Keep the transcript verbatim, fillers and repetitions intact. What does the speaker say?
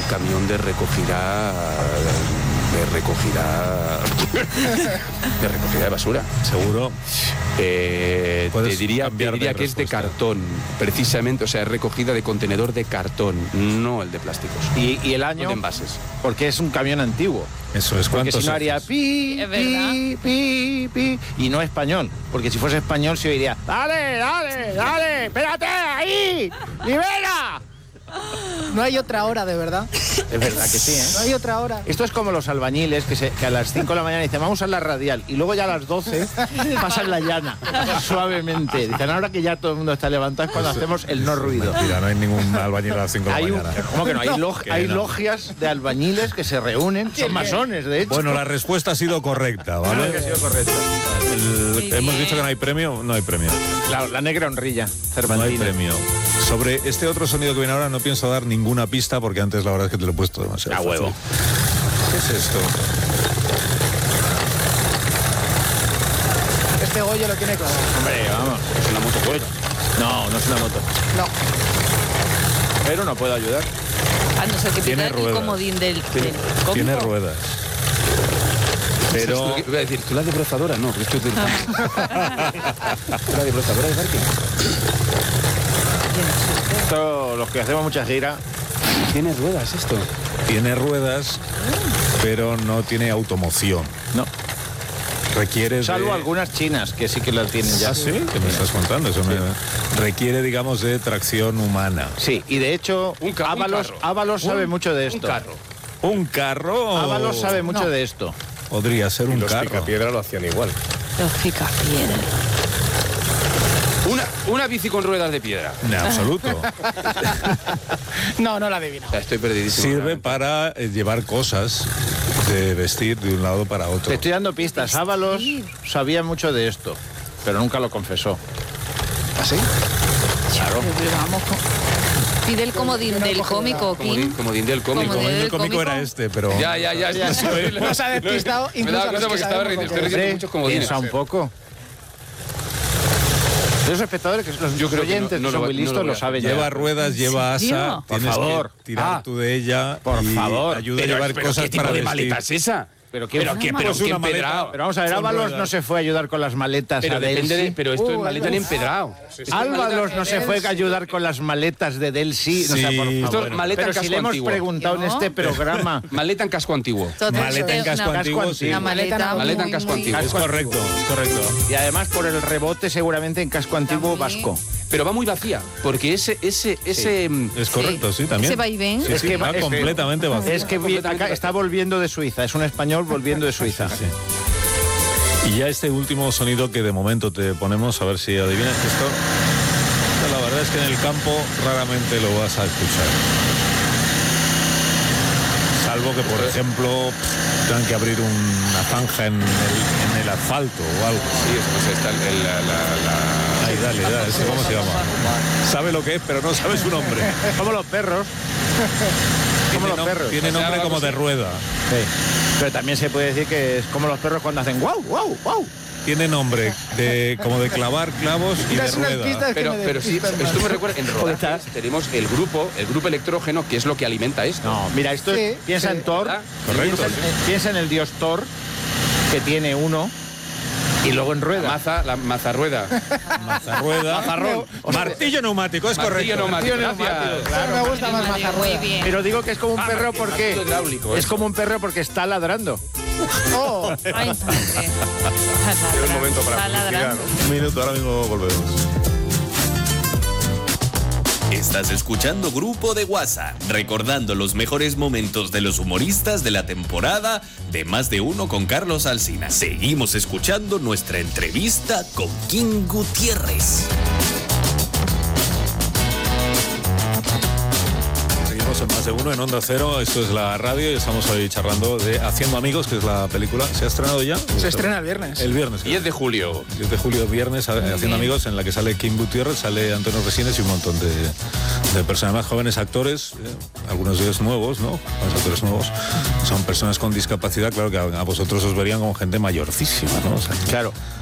camión de recogida de recogida de recogida de basura. Seguro. Eh, te diría, te diría que es de cartón, precisamente, o sea, es recogida de contenedor de cartón, no el de plásticos. ¿Y, y el año? No de envases. Porque es un camión antiguo. Eso es. Porque si no años? haría pi, ¿Es pi, pi, pi, y no español. Porque si fuese español se oiría, dale, dale, dale, espérate, ahí, libera. No hay otra hora, de verdad. Es verdad que sí, ¿eh? No hay otra hora. Esto es como los albañiles que, se, que a las cinco de la mañana dicen, vamos a la radial, y luego ya a las doce pasan la llana, suavemente. Dicen, ahora que ya todo el mundo está levantado es cuando hacemos el no ruido. Mentira, no hay ningún albañil a las cinco de la Hay un- mañana. ¿Cómo que no? Hay, log- Que hay no. logias de albañiles que se reúnen, son masones, de hecho. Bueno, la respuesta ha sido correcta, ¿vale? que ha sido correcta. El- Muy hemos bien. dicho que no hay premio, no hay premio. La, la negra honrilla, No hay Cervantina. premio. Sobre este otro sonido que viene ahora no pienso dar ninguna pista porque antes la verdad es que te lo he puesto demasiado A fácil. huevo. ¿Qué es esto? Este Goyo lo tiene claro. Hombre, vamos. Es una moto buena. No, no es una moto. No. Pero no puedo ayudar. A no ser que Tiene tenga el ruedas. comodín del, Tiene, del cómico. tiene ruedas. Pero Iba a decir, ¿tú la debrozadora? No, pero esto es del campo. ¿Tú la debrozadora de parking? Esto, los que hacemos mucha gira, Tiene ruedas esto. tiene ruedas, pero no tiene automoción. no. Requiere de... Salvo algunas chinas que sí que las tienen ya. ¿Ah, sí? ¿Qué me estás contando? Eso me... Requiere, digamos, de tracción humana. Sí, y de hecho, Un ca- un Ábalos, carro. Ábalos sabe Un- mucho de Un esto. carro. ¿Un carro? Ábalos sabe mucho No. de esto. Podría ser un carro. Picapiedra lo hacían igual. Los picapiedra. Una, una bici con ruedas de piedra. En absoluto. No, no la adivino. O sea, estoy perdidísimo. Sirve realmente. para eh, llevar cosas de vestir de un lado para otro. Te estoy dando pistas. Ábalos sabía mucho de esto, pero nunca lo confesó. ¿Ah, sí? Claro. Pero vamos con... Pide el comodín Yo no del cojo cómico, Comodín, Kim. comodín del cómico. Comodín. El del cómico era cómico. este, pero... Ya, ya, ya. Ya, ya. nos ha despistado Me incluso daba a los cuenta que porque estaba sabemos riendo. lo Estoy que es. riendo muchos comodines. Piensa un poco. Los espectadores, que los Yo creo que oyentes no- no que son lo- muy no lo listos, voy a lo hacer. saben ya. Lleva ruedas, lleva serio? asa, Por tienes favor. que tirar Ah. tú de ella Por y favor. te ayuda a Pero- llevar pero cosas ¿qué tipo para de vestir. maleta es esa? Pero qué, Pero qué, Pues pero qué una maleta. empedrado. Pero vamos a ver, Son Ábalos ruedas. no se fue a ayudar con las maletas Pero a depende Delsi. de, pero esto es Uh, maleta en uh, empedrado. Ábalos no se fue a ayudar con las maletas de Delsi. O sea, por Sí. favor. Esto es maleta Pero en si casco le hemos antiguo. preguntado en ¿No? este programa. Maleta en casco antiguo. Entonces, Maleta en es casco una- antiguo, sí. Una maleta, Maleta en muy, casco muy- antiguo. Es correcto, es correcto. Y además por el rebote seguramente en casco antiguo También. vasco. Pero va muy vacía, porque ese, ese, ese... mm, Es correcto, sí, también. Ese vaivén. Sí, Es sí, que va va- es que- completamente vacío. Es que vi- Completamente acá está volviendo de Suiza. Es un español volviendo de Suiza. Sí. Y ya este último sonido que de momento te ponemos, a ver si adivinas esto. La verdad es que en el campo raramente lo vas a escuchar. Salvo que, por ejemplo, pff, tengan que abrir una zanja en el, en el asfalto o algo. Sí, es- pues está el- el- la, la- la- Ahí, dale, dale, ese cómo se llama. Sabe lo que es, pero no sabe su nombre. Como los perros. Como Tiene, los nom- perros. tiene nombre como de rueda. Sí. Pero también se puede decir que es como los perros cuando hacen guau, guau, guau. Tiene nombre de como de clavar clavos y de Das unas rueda. pistas que Pero, me pero sí, despistan esto me más. recuerda, en rodajes tenemos el grupo, el grupo electrógeno, que es lo que alimenta esto. No, mira, esto es, Sí, piensa sí. en Thor. ¿Verdad? Correcto. Piensa, en- piensa en el dios Thor, que tiene uno, y luego en La rueda. maza, la mazarrueda. Mazarrueda. Mazarrón. Martillo neumático, es Martillo correcto. neumático, Martillo gracias. neumático, Claro, me gusta más Muy mazarrueda. bien. Pero digo que es como un Ah, perro porque el porque martillo hidráulico, es eso. como un perro porque está ladrando. Oh, Ay, madre. Es el momento para Está publicidad, ladrando. ¿no? Un minuto, ahora mismo volvemos. Estás escuchando Grupo de WhatsApp, recordando los mejores momentos de los humoristas de la temporada de Más de Uno con Carlos Alsina. Seguimos escuchando nuestra entrevista con King Gutiérrez. Seguimos en Más de Uno, en Onda Cero. Esto es la radio y estamos hoy charlando de Haciendo Amigos, que es la película. ¿Se ha estrenado ya? se estrena el viernes. El viernes. diez de julio. diez de julio, viernes, Haciendo Amigos, en la que sale Kim Gutiérrez, sale Antonio Resines y un montón de, de personas más jóvenes, actores, eh, algunos de ellos nuevos, ¿no? Los actores nuevos son personas con discapacidad, claro que a, a vosotros os verían como gente mayorcísima, ¿no? O sea, Claro.